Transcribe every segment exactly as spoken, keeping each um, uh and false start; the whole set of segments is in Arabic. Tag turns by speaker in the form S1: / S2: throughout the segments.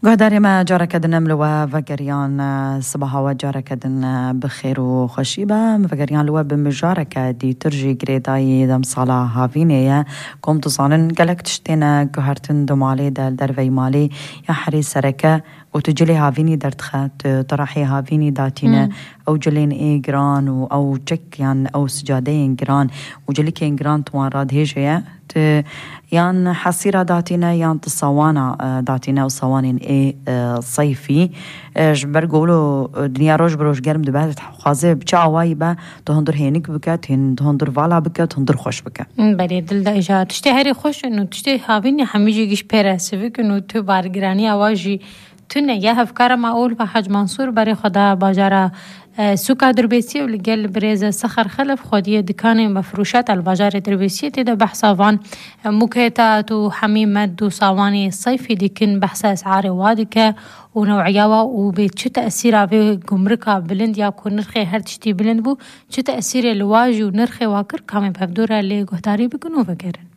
S1: قهداري ما جارك دن ملوا فقريان صباحا وجارك دن بخير وخشيبة مفقريان لوا بمجارك دي ترجي قريداي دم صلاة هافينية قوم تصانن قلق تشتينا قهرتن دمالي دال درفي مالي يا حري سركة وتجلي هافيني درتخات طرحي هافيني داتينا أو جلين إيه جران أو جك يعني أو سجادين جران وجليكين جران توان راد هيجية يان حصيرة داتينا يان تصوانا داتينا وصوانين إيه صيفي جبر قولو دنيا روش بروش جرم دبادت خوازي بچا وايبا تهندر هينك بكا تهندر فالا بكا تهندر خوش بكا
S2: بله دل دا إجا تشتي هاري خوش إنو تشتي هاويني هميجي گيش پيره سويك إنو تو بارگراني آواجي تونه یه هفکار معقول و حاج منصور برای خدا باجارا سوکا دربیسی و لگل بریز سخر خلف خودی دکان مفروشات الباجار دربیسی تیدا بحثاوان مكيتات وحميمات دو صواني صيفي ديكن بحث اسعار وادكه ونوعياوا وبيت شو تأثيرها في جمركها بلند ياكو نرخي هر تشتي بلند بو شو تأثير الواجي ونرخي واكر كامل بفدورها اللي قهتاري بكنو فكرن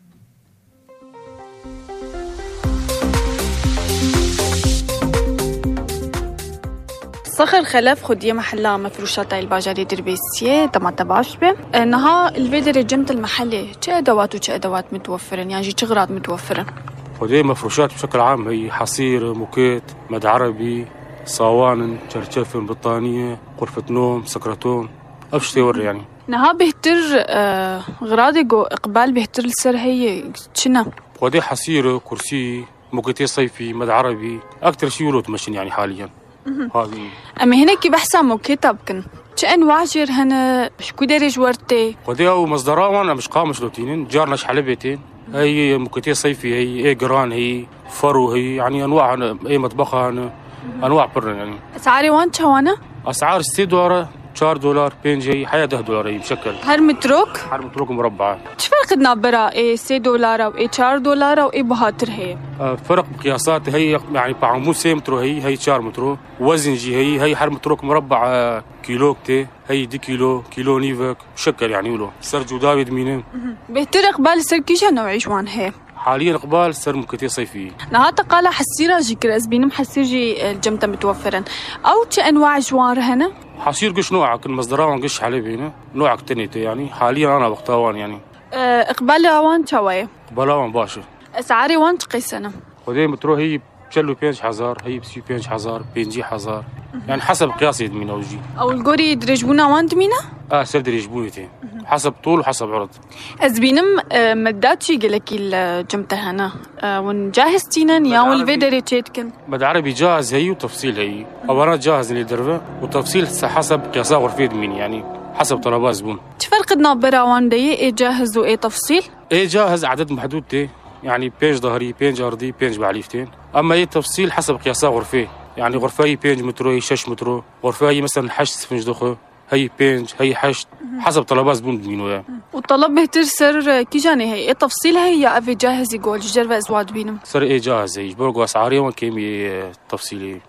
S3: صخر خلف خديه محلها مفروشات الباجاري دربيسية طماطة باشبة نها الفيدر جمت المحلي شو ادوات وشو ادوات متوفرن يعني شو اغراض متوفرن
S4: خديه مفروشات بشكل عام هي حصير موكيت مد عربي صوانن شرشفن بطانية غرفة نوم سكرتون افشتي وري يعني
S3: نها بهتر آه غراضي جو اقبال بهتر السر هي شنا
S4: خديه حصير كرسي موكيتي صيفي مد عربي اكتر شيء ولو تمشن يعني حاليا
S3: هذه أما هناك بحثا موكيتا بكن شو أنواع جير هنا شكو درج ورتي
S4: خديها ومصدرها وانا مش قامش لوتينين جارنا شحلبتين هي موكيتي صيفي هي ايه جران هي فرو هي يعني انواع ايه مطبخها انواع برن يعني
S3: اسعاري وان شوانا
S4: اسعار ستة دولار چهار دولار بينج هي حياة ده دولار هي بشكل
S3: هر متروك
S4: هر متروك مربعة
S3: شو فرق نابرا ايه ستة دولار او ايه چهار دولار او ايه بهاتر هي
S4: آه فرق بقياسات هي يعني بعمو سي مترو هي هي چهار مترو وزن جي هي هي هر متروك مربع آه كيلو كتي هي دي كيلو كيلو نيفك بشكل يعني ولو سرجو داويد مينين
S3: بهتر اقبال سر كيشا نوعي شوان هي
S4: حاليا اقبال سر مكتي صيفي
S3: نهاتا قال حسيرة جي كرز بينم حسير جي الجمتة متوفرا او تش انواع جوار هنا
S4: حصير قش نوعك المصدران قش حلبينا نوعك تنيته يعني حاليا انا بختاوان يعني
S3: اقبال اوان شوية
S4: اقبال اوان باشا
S3: اسعاري وان تقيسنا
S4: خدي مترو هي بشلو بينج حزار هي بسيو بينج حزار بينجي حزار يعني حسب قياسي دمينا وجي
S3: او القوري يدرجبونا وان دمينا
S4: اه سر درجبونيتي حسب طول وحسب عرض
S3: ازبينم مدات شي قلكي الجمتة هنا ونجاهزتينن يا والفيدري تشيتكن
S4: مد عربي جاهز هي وتفصيل هي اولا جاهز للدرفه وتفصيل حسب قياسات غرفه دمين يعني حسب طلبات زبون
S3: شو فرق نابرا وان دي ايه جاهز وايه تفصيل
S4: ايه جاهز عدد محدود تي يعني بينج ظهري بينج ارضي بينج بعليفتين اما ايه تفصيل حسب قياسات غرفه يعني غرفه هي بينج مترو هي شش مترو غرفه هي مثلا حش سفنج دخه هي بينج هي حشت حسب طلبات زبون دمينو يعني
S3: والطلب بهتر سر كي جاني هي ايه تفصيل هي يا افي جاهز يقول جربة ازواد بينم
S4: سر ايه جاهز هي برقو اسعاري وان كيمي تفصيلي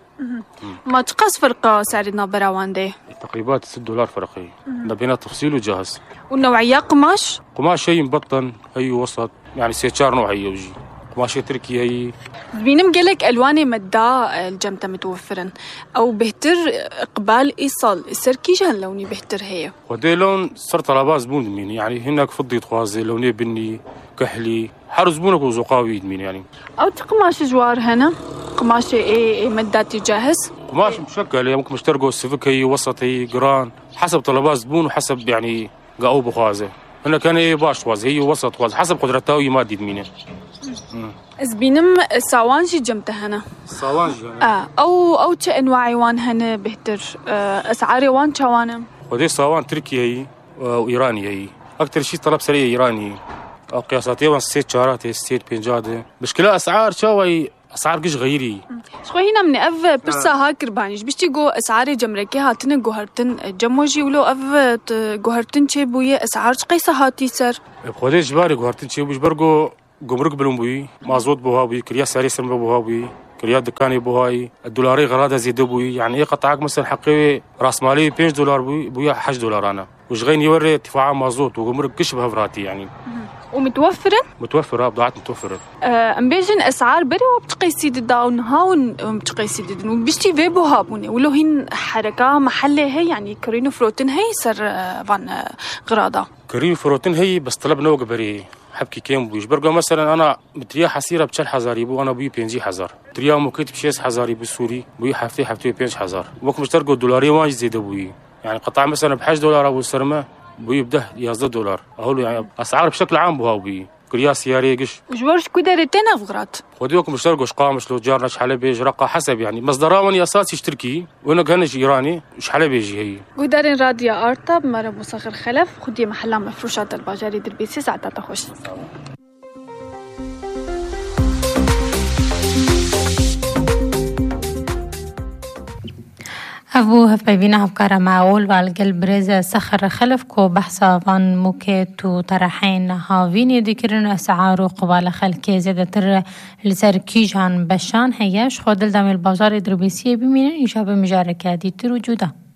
S3: ما تقاس فرق سعر نابرا وان دي
S4: تقريبا ستة دولار فرق هي نبينا تفصيل وجاهز
S3: والنوعية قماش
S4: قماش هي مبطن هي وسط يعني سيتشار نوع هي وجي قماشة تركي هي
S3: بينم قالك الواني مدا الجمتة متوفرن او بهتر اقبال ايصال السر كي جان لوني بهتر هي
S4: ودي لون صار طلبات زبون دمين يعني هناك فضي خوازي لوني بني كحلي حر زبونك وزقاوي دمين يعني
S3: او تقماش جوار هنا قماش ايه ايه مداتي جاهز
S4: قماش مشكل يعني ممكن مشترقوا السفك هي وسط هي جران حسب طلبات زبون وحسب يعني قاو بخوازه هنا كان ايه باش واز هي وسط واز حسب قدرته ويمادي دمينه
S3: ازبينم ساوانجي جمته هنا
S4: ساوانجي
S3: اه او او تش انواع وان هنا بهتر آه اسعاري وان شوانا
S4: ودي ساوان تركي هي وايراني هي اكثر شيء طلب سريع ايراني او قياساتي وان ست شارات ست بينجاد مشكله اسعار شوي اسعار قش غيري
S3: شو هنا من اف برسا هاكر بانيش بيشتي جو اسعاري جمركي هاتن جوهرتن جموجي ولو اف جوهرتن تشبويه اسعار قيسه هاتي سر
S4: بخديش باري جوهرتن تشبوش برغو جمرك بلومبوي مازوت بوهابي كريا ساري سم بوهابي كريات دكاني بوهاي الدولاري غراده زيد بوي يعني ايه قطعك مثلا حقي راس مالي خمسة دولار بوي بويا حش دولار انا وشغين يوري ارتفاع مازوت وقمرك كشبه فراتي يعني
S3: ومتوفرة؟
S4: متوفرة بضاعات متوفرة.
S3: أم بيجن أسعار بري وبتقي سيد داون هاون بتقي سيد دون وبيشتي فيبو هابوني ولو هين حركة محلة هي يعني كرينو فروتين هي سر فان غراضة.
S4: كرينو فروتين هي بس طلب نوع بري حبكي كيم بيش برجع مثلا أنا متريا حسيرة بتشل حزاري بو أنا بي بينجي حزار. تريا مكيت بشيس حزاري بالسوري بوي حفتي حفتي بينج حزار. وقت مشتركوا دولاري واجد زيد بوي يعني قطع مثلا بحاج دولار أو سرمة بيبده يازده دولار أقول يعني أسعار بشكل عام بوها بي كريا سياري قش
S3: وجورج كده رتنا فغرات
S4: خديوكم اشتركوا قامش لو جارنا شحال بيج رقة حسب يعني مصدراوني أساس يشتركي وأنا كهنج إيراني شحال بيجي هي
S3: ودارين راديا أرطب مرة مسخر خلف خدي محلها مفروشات الباجاري دربيسي ساعتها تخش
S2: أبو هفبينا هفكارا معقول والقلب رزا سخر خلف كو بحثا فان موكيت وطرحين هافيني ذكرن أسعار قبال خلقي زيادة تر لسر كيجان بشان هياش خودل دام البازار دربيسية بمين إنشاب مجاركة دي تر وجوده